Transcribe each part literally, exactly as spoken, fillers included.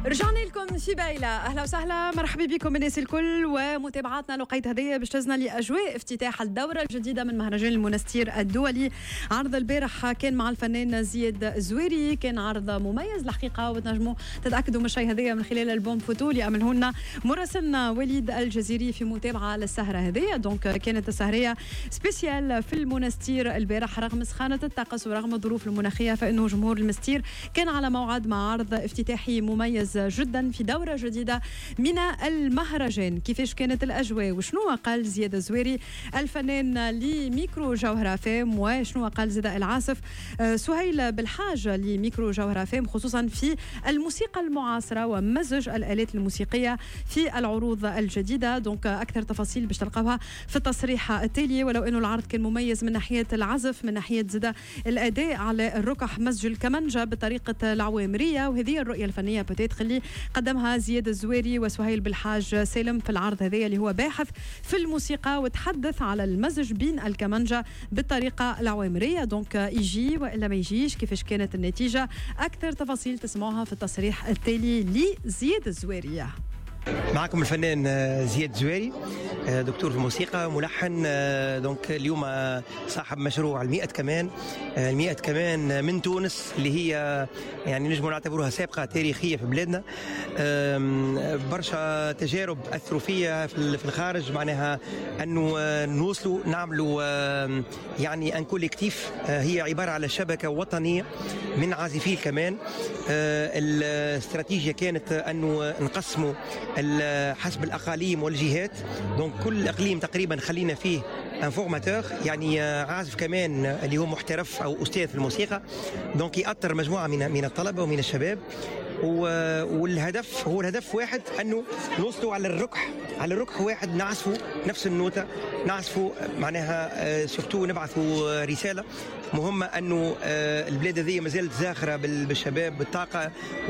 رجعنا لكم في بايلة. أهلا وسهلا، مرحبا بكم الناس الكل ومتابعاتنا لقيت هدية باش تزنا لأجواء افتتاح الدورة الجديدة من مهرجان المنستير الدولي. عرض البارح كان مع الفنان زياد زويري، كان عرض مميز الحقيقة، وتنجموا تتأكدوا من الشيء هذية من خلال البوم فوتو اللي عمله لنا مراسلنا وليد الجزيري في متابعة للسهرة هذية. دونك كانت السهرية سبيسيال في المنستير البارح رغم سخانة الطقس ورغم الظروف المناخية، فإنه جمهور المستير كان على موعد مع عرض افتتاحي مميز جدا في دورة جديدة من المهرجان. كيفاش كانت الأجواء وشنو قال زياد الزويري الفنان لميكرو جوهرة فام، وشنو قال زيد العاصف سهيل بالحاج لميكرو جوهرة فام، خصوصا في الموسيقى المعاصرة ومزج الآلات الموسيقية في العروض الجديدة. دونك أكثر تفاصيل باش تلقاوها في التصريح التالي. ولو أنه العرض كان مميز من ناحية العزف، من ناحية زيد الأداء على الركح، مزج الكمنجة بطريقة العوامرية، وهذه الرؤية الفنية بتاتخ اللي قدمها زياد الزويري وسهيل بالحاج سالم في العرض هذا اللي هو باحث في الموسيقى وتحدث على المزج بين الكمنجة بالطريقة العوامرية. دونك يجي وإلا ما يجيش، كيفاش كانت النتيجة، أكثر تفاصيل تسمعوها في التصريح التالي لزياد الزويري. معكم الفنان زياد زويري، دكتور في الموسيقى، ملحن. دونك اليوم صاحب مشروع المئة كمان. المئة كمان من تونس، اللي هي يعني نجم نعتبروها سابقة تاريخية في بلادنا. برشا تجارب أثروا فيها في الخارج، معناها أنه نوصلوا نعملوا يعني أن كوليكتيف. هي عبارة على شبكة وطنية من عازفي الكمان. الاستراتيجية كانت أنه نقسموا حسب الأقاليم والجهات. دونك كل إقليم تقريبا خلينا فيه ان فورماتور، يعني عازف كمان اللي هو محترف أو أستاذ في الموسيقى. دونك يأطر مجموعة من من الطلبة ومن الشباب، والهدف هو الهدف واحد، أنه نوصلوا على الركح على الركح واحد، نعزفوا نفس النوتة، نعزفوا معناها سورتو نبعثوا رسالة مهمة أنه البلاد هذه ما زالت زاخرة بالشباب، بالطاقة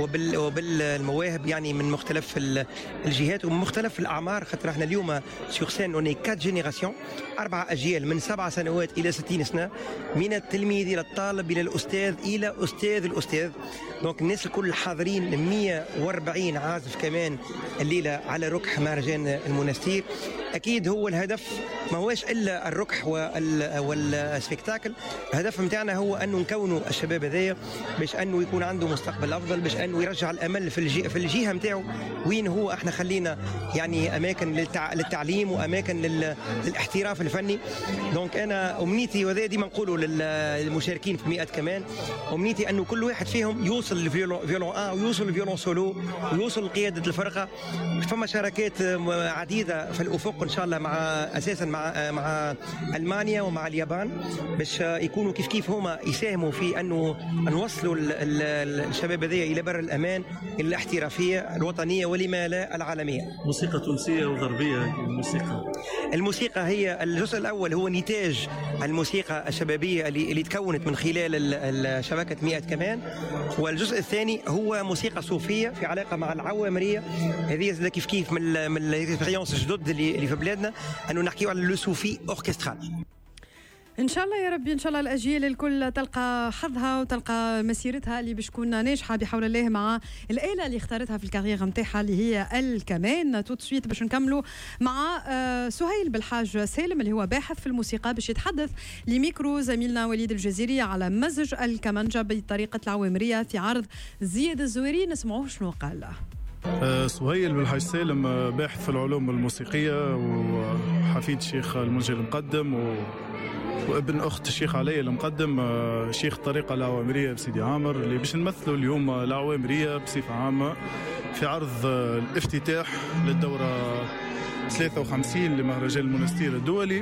وبالمواهب، يعني من مختلف الجهات ومن مختلف الأعمار. خاطر احنا اليوم سيغ سين اوني كات جينيراسيون، أربع أجيال من سبع سنوات إلى ستين سنة، من التلميذ إلى الطالب إلى الأستاذ إلى أستاذ الأستاذ. دونك الناس الكل حاضرين، مئة وأربعين عازف كمان الليلة على ركح مهرجان المنستير. أكيد هو الهدف ما هوش إلا الركح والسبيكتاكل. الهدف متاعنا هو أنه نكونوا الشباب هذايا باش أنه يكون عنده مستقبل أفضل، باش أنه يرجع الأمل في الجهة في الجهة متاعه وين هو. احنا خلينا يعني أماكن للتع... للتعليم وأماكن لل... للاحتراف الفني. دونك أنا أمنيتي، وهذا ديما نقوله للمشاركين في مئة كمان، أمنيتي أنه كل واحد فيهم يوصل للفيولون فيولون آ ويوصل للفيولون سولو ويوصل لقيادة الفرقة. فما شراكات عديدة في الأفق إن شاء الله، مع أساسا مع مع ألمانيا ومع اليابان، باش يكونوا كيف كيف هما يساهموا في أنه نوصلوا الشباب هذيا إلى بر الأمان، إلى الاحترافية الوطنية ولما لا العالمية. موسيقى تونسية وغربية. الموسيقى الموسيقى هي الجزء الأول، هو نتاج الموسيقى الشبابية اللي, اللي تكونت من خلال شبكة مئة كمان. والجزء الثاني هو موسيقى صوفية في علاقة مع العوامرية. هذه كيف كيف من من الاكسبيريونس الجدد اللي في بلادنا، أنه نحكيو على لو صوفي أوركسترال. إن شاء الله يا ربي، إن شاء الله الأجيال الكل تلقى حظها وتلقى مسيرتها اللي باش تكون ناجحة بحول الله مع الآلة اللي اختارتها في الكارير نتاعها اللي هي الكمان. توت سويت باش نكملوا مع سهيل بالحاج سالم اللي هو باحث في الموسيقى، باش يتحدث لميكرو زميلنا وليد الجزيري على مزج الكمنجة بطريقة العوامرية في عرض زياد الزويري. نسمعوه شنو قال. أه سهيل بالحاج سالم، باحث في العلوم الموسيقية وحفيد الشيخ المنجي المقدم و... وابن أخت الشيخ علي المقدم، شيخ الطريقة العوامرية بسيدي عامر، اللي باش نمثلوا اليوم العوامرية بصفة عامة في عرض الافتتاح للدورة ثلاثة وخمسين لمهرجان المنستير الدولي.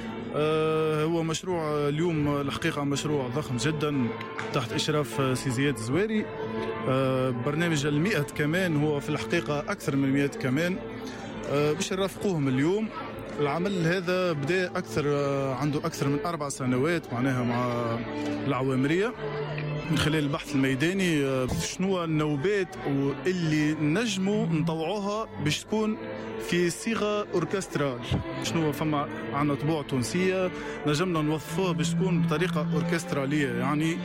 هو مشروع اليوم الحقيقة مشروع ضخم جدا تحت إشراف سي زياد الزويري. برنامج المئة كمان هو في الحقيقة أكثر من مئة كمان باش نرافقوهم اليوم. العمل هذا بدأ أكثر عنده أكثر من أربع سنوات معناها مع العوامرية، من خلال البحث الميداني شنو النوبات واللي نجموا نطوعوها باش تكون في صيغة أوركسترال. شنو فما عنا طبوع تونسية نجمنا نوظفوها باش تكون بطريقة أوركسترالية، يعني